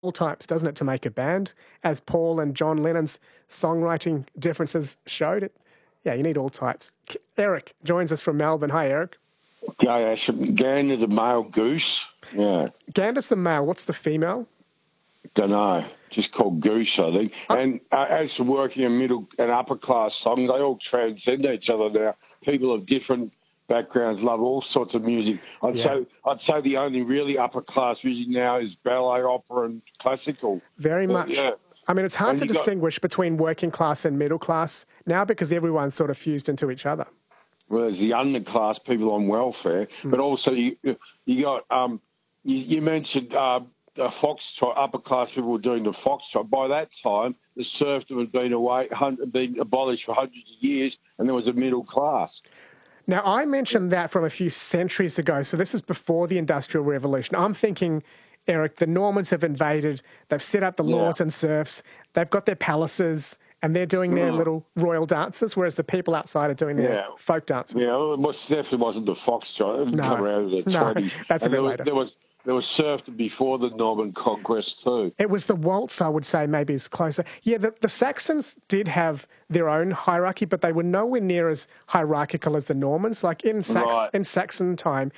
all types, doesn't it, to make a band? As Paul and John Lennon's songwriting differences showed it. Yeah, you need all types. Eric joins us from Melbourne. Hi, Eric. Yeah, Gander's a male goose. Yeah. Gander's the male. What's the female? Don't know. Just called goose, I think. And as for working in middle and upper class songs, they all transcend each other now. People of different backgrounds love all sorts of music. I'd say the only really upper class music now is ballet, opera, and classical. Very much. Yeah. I mean, it's hard to distinguish between working class and middle class now because everyone's sort of fused into each other. Well, there's the underclass, people on welfare, but also you got you mentioned the foxtrot, upper class people were doing the foxtrot. By that time, the serfdom had been abolished for hundreds of years, and there was a middle class. Now, I mentioned that from a few centuries ago, so this is before the Industrial Revolution. I'm thinking, Eric, the Normans have invaded, they've set up the lords and serfs, they've got their palaces, and they're doing their little royal dances, whereas the people outside are doing their folk dances. Yeah, well, it definitely wasn't the foxtrot. It didn't come around in the 20s. That's a bit later. There was serfdom before the Norman conquest too. It was the waltz, I would say, maybe is closer. Yeah, the Saxons did have their own hierarchy, but they were nowhere near as hierarchical as the Normans. Like in Saxon time,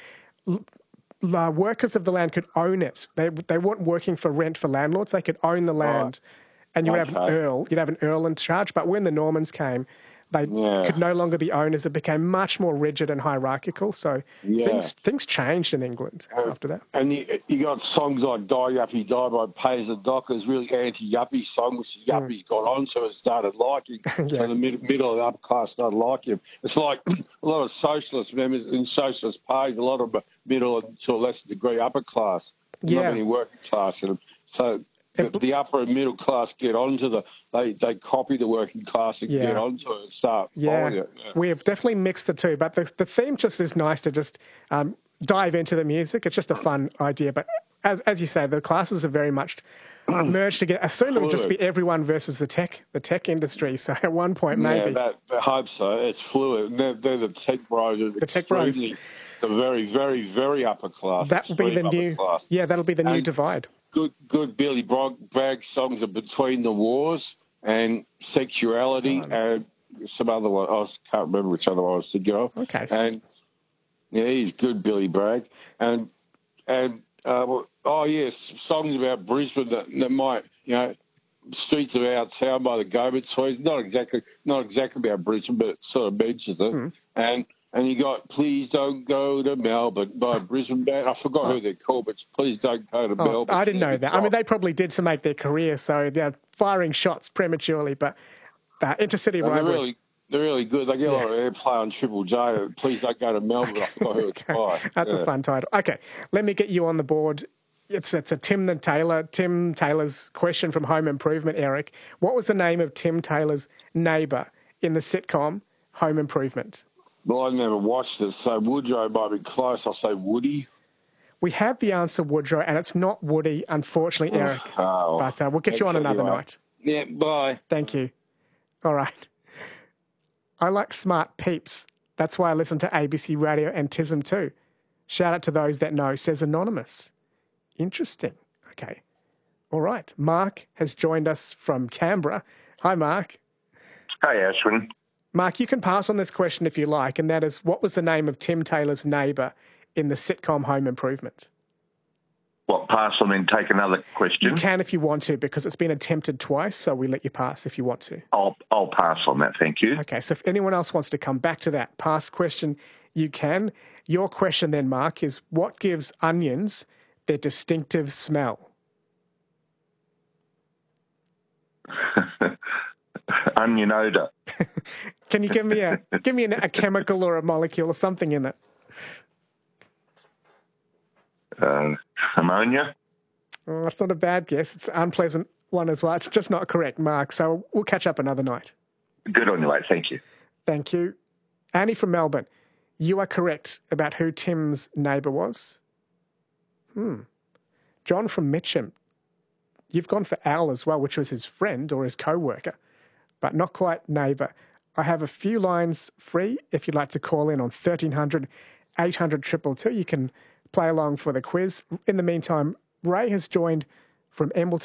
workers of the land could own it. They weren't working for rent for landlords. They could own the land. And you would have an earl. You'd have an earl in charge. But when the Normans came, they could no longer be owners. It became much more rigid and hierarchical. So things changed in England after that. And you got songs like Die Yuppie Die by Pays the Dockers, really anti-yuppie song, which the yuppies got on, so it started liking. So the middle and upper class started liking him. It's like a lot of socialist members in socialist parties, a lot of middle and to a lesser degree upper class. Not many working class in them. So the upper and middle class get onto they copy the working class and get onto it and start following it. Yeah. We have definitely mixed the two, but the theme just is nice to just dive into the music. It's just a fun idea. But as you say, the classes are very much merged together. Soon it will just be everyone versus the tech industry. So at one point, maybe. Yeah, I hope so. It's fluid. They're the tech bros. The tech bros. The very, very, very upper class. That will be the new. Class. Yeah, that'll be the new divide. Good Billy Bragg songs are Between the Wars and Sexuality and some other one. I can't remember which other one I was thinking of. Okay. And he's good, Billy Bragg. And songs about Brisbane that might, streets of our town by the go-betweens. Not exactly about Brisbane, but it sort of mentions it. And you got Please Don't Go to Melbourne by Brisbane band. I forgot who they're called, but Please Don't Go to Melbourne. I didn't know that. I mean, they probably did to make their career, so they're firing shots prematurely, but intercity rivalry. They're really good. They get a lot of airplay on Triple J. Please Don't Go to Melbourne. I forgot who it's by. That's a fun title. Okay, let me get you on the board. It's a Tim Taylor's question from Home Improvement, Eric. What was the name of Tim Taylor's neighbour in the sitcom Home Improvement? Well, I never watched it, so Woodrow might be close. I'll say Woody. We have the answer, Woodrow, and it's not Woody, unfortunately, Eric. But we'll get you on another night. Yeah, bye. Thank you. All right. I like smart peeps. That's why I listen to ABC Radio and TISM too. Shout out to those that know, says Anonymous. Interesting. Okay. All right. Mark has joined us from Canberra. Hi, Mark. Hi, Ashwin. Mark, you can pass on this question if you like, and that is, what was the name of Tim Taylor's neighbour in the sitcom Home Improvement? What, pass on and take another question? You can if you want to, because it's been attempted twice, so we let you pass if you want to. I'll pass on that, thank you. Okay, so if anyone else wants to come back to that pass question, you can. Your question then, Mark, is what gives onions their distinctive smell? Onion odour. Can you give me a chemical or a molecule or something in it? Ammonia. Oh, that's not a bad guess. It's an unpleasant one as well. It's just not correct, Mark. So we'll catch up another night. Good on you, mate. Thank you. Thank you. Annie from Melbourne, you are correct about who Tim's neighbour was. John from Mitcham, you've gone for Al as well, which was his friend or his co-worker, but not quite neighbour. I have a few lines free if you'd like to call in on 1300 800 222. You can play along for the quiz. In the meantime, Ray has joined from Embleton